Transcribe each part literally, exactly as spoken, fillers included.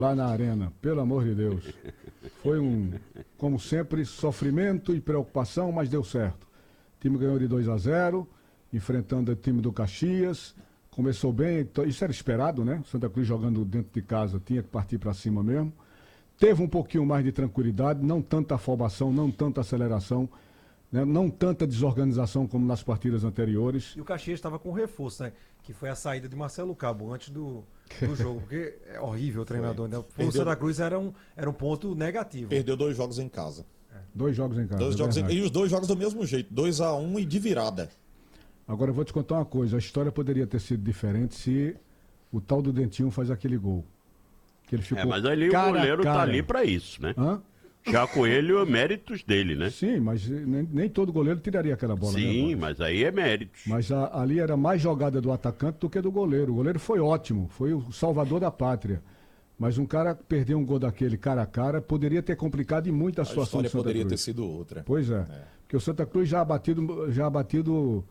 lá na arena, pelo amor de Deus. Foi um, como sempre, sofrimento e preocupação, mas deu certo. O time ganhou de dois a zero, enfrentando o time do Caxias. Começou bem, isso era esperado, né? Santa Cruz jogando dentro de casa, tinha que partir para cima mesmo. Teve um pouquinho mais de tranquilidade, não tanta afobação, não tanta aceleração, né? Não tanta desorganização como nas partidas anteriores. E o Caxias estava com reforço, né? Que foi a saída de Marcelo Cabo antes do, do jogo, porque é horrível o treinador, né? O Santa Cruz era um, era um ponto negativo. Perdeu dois jogos em casa. É. Dois jogos em casa. Dois é jogos em... E os dois jogos do mesmo jeito, dois a um e de virada. Agora eu vou te contar uma coisa, a história poderia ter sido diferente se o tal do Dentinho faz aquele gol. Que ele ficou é, mas ali cara o goleiro cara. tá ali pra isso, né? Hã? Já com ele, os méritos dele, né? Sim, mas nem, nem todo goleiro tiraria aquela bola. Sim, né, mas aí é méritos. Mas a, ali era mais jogada do atacante do que do goleiro. O goleiro foi ótimo, foi o salvador da pátria. Mas um cara perder um gol daquele cara a cara poderia ter complicado em muita situação. A do história Santa poderia Cruz. ter sido outra. Pois é, é. Porque o Santa Cruz já abatido, já abatido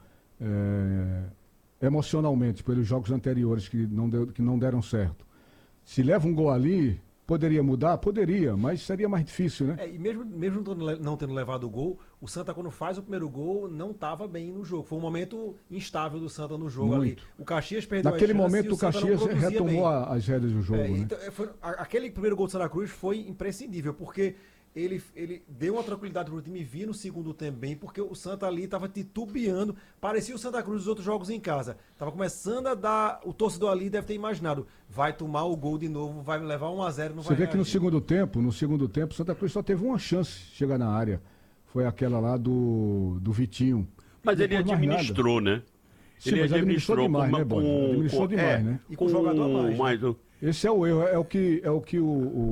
é, emocionalmente pelos jogos anteriores que não, deu, que não deram certo. Se leva um gol ali, poderia mudar? Poderia, mas seria mais difícil, né? É, e mesmo, mesmo não tendo levado o gol, o Santa, quando faz o primeiro gol, não estava bem no jogo. Foi um momento instável do Santa no jogo. Muito. Ali. O Caxias perdeu Naquele a chance, momento, o, o Caxias retomou a, as rédeas do jogo. É, né? então, foi, aquele primeiro gol do Santa Cruz foi imprescindível, porque ele, ele deu uma tranquilidade para o time vir no segundo tempo bem, porque o Santa ali estava titubeando, parecia o Santa Cruz dos outros jogos em casa. Estava começando a dar, o torcedor ali deve ter imaginado, vai tomar o gol de novo, vai levar um a zero, não Você vai vê reagir. que no segundo tempo, no segundo tempo, o Santa Cruz só teve uma chance de chegar na área. Foi aquela lá do, do Vitinho. Mas ele administrou, né? Sim, ele administrou, administrou demais, com, né, Bola? Administrou com, demais, é, né? E com o jogador a mais. mais né? Esse é o erro, é o que, é o, que o,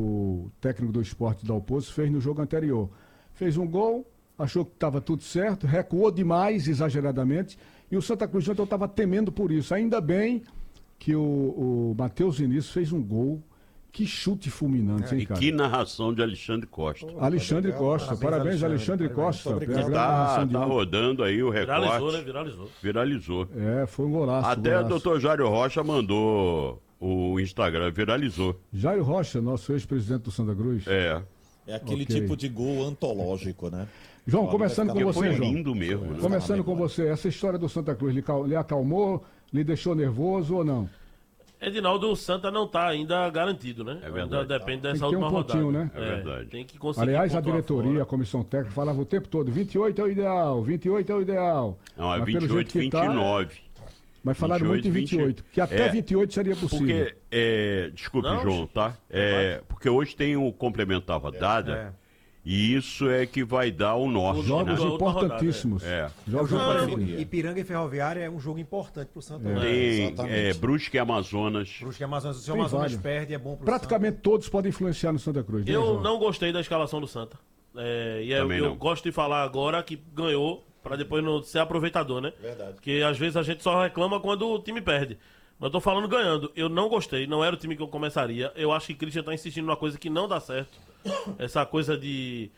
o técnico do Esporte da Oposto fez no jogo anterior. Fez um gol, achou que estava tudo certo, recuou demais, exageradamente, e o Santa Cruz então estava temendo por isso. Ainda bem que o, o Matheus Vinícius fez um gol. Que chute fulminante, é, hein, cara? E que narração de Alexandre Costa. Oh, Alexandre Costa, parabéns, parabéns Alexandre, Alexandre Costa. Está tá rodando aí o recorte. Viralizou, né? Viralizou. Viralizou. É, foi um golaço. Até golaço. o doutor Jário Rocha mandou o Instagram, viralizou. Jário Rocha, nosso ex-presidente do Santa Cruz. É. É aquele okay. tipo de gol antológico, né? João, Pode começando com você, foi João. lindo mesmo. Né? Começando com você, essa história do Santa Cruz lhe, lhe acalmou, lhe deixou nervoso ou não? Edinaldo, o Santa não está ainda garantido, né? É verdade. Ainda depende tem dessa que ter um última pontinho, rodada. né? É, é verdade. Tem que conseguir. Aliás, a diretoria, fora. a comissão técnica falava o tempo todo, vinte e oito é o ideal, vinte e oito é o ideal. Não, é vinte e oito, vinte e nove. Tá, mas falaram muito em vinte e oito, que até é, vinte e oito seria possível. Porque, é, desculpe, não, João, tá? É, porque hoje tem o complemento da rodada. É. E isso é que vai dar o norte. Jogos né? importantíssimos. É. Jogos não, importantíssimos. Ipiranga e Ferroviária é um jogo importante pro Santa. É. Tem é, Brusque e Amazonas. Brusque e Amazonas. Se o Amazonas vale. perde, é bom pro Praticamente Santa. todos podem influenciar no Santa Cruz. Né, eu João? não gostei da escalação do Santa. É, e eu, eu gosto de falar agora que ganhou, para depois não ser aproveitador, né? Verdade. Porque às vezes a gente só reclama quando o time perde. Mas eu tô falando ganhando. Eu não gostei, não era o time que eu começaria. Eu acho que o Christian tá insistindo numa coisa que não dá certo. Essa coisa de...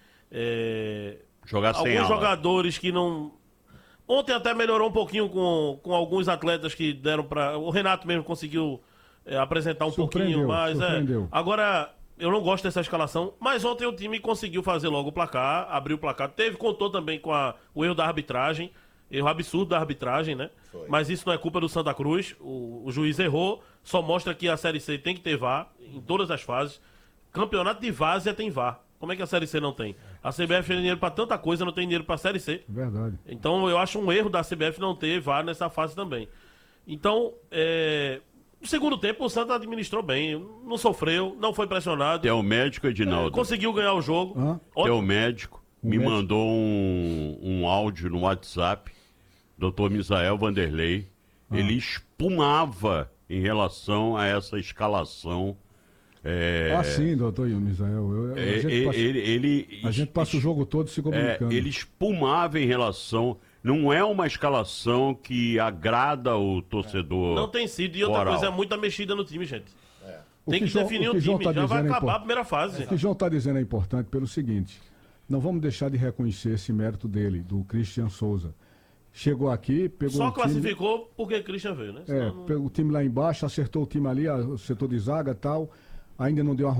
É, Jogar sem alguns ala. jogadores que não... Ontem até melhorou um pouquinho com, com alguns atletas que deram para... O Renato mesmo conseguiu é, apresentar um pouquinho mais. É. Agora, eu não gosto dessa escalação, mas ontem o time conseguiu fazer logo o placar, abriu o placar. Teve, contou também com a, o erro da arbitragem, erro absurdo da arbitragem, né? Foi. Mas isso não é culpa do Santa Cruz. O, o juiz errou, só mostra que a Série C tem que ter V A R em todas as fases. Campeonato de várzea tem V A R. Como é que a Série C não tem? A C B F tem dinheiro para tanta coisa, não tem dinheiro para a Série C. Verdade. Então eu acho um erro da C B F não ter V A R nessa fase também. Então, é... no segundo tempo o Santa administrou bem, não sofreu, não foi pressionado. Tem o médico, Edinaldo. É, conseguiu ganhar o jogo. Hã? Tem o médico, um me médico. mandou um, um áudio no WhatsApp, doutor Misael Vanderlei. Ah. Ele espumava em relação a essa escalação. É... Ah, sim, doutor Misael. Eu, é, a, gente ele, passa, ele, a gente passa o jogo todo se comunicando. É, ele espumava em relação... Não é uma escalação que agrada o torcedor. Não tem sido. E outra oral. coisa, é muita mexida no time, gente. É. Tem que, que João, definir o, que o time. Tá já vai acabar é a primeira fase. O que o João está dizendo é importante pelo seguinte. Não vamos deixar de reconhecer esse mérito dele, do Christian Souza. Chegou aqui, pegou Só um classificou time, porque Christian veio, né? É, não... pegou o time lá embaixo, acertou o time ali, o setor de zaga e tal. ainda não deu uma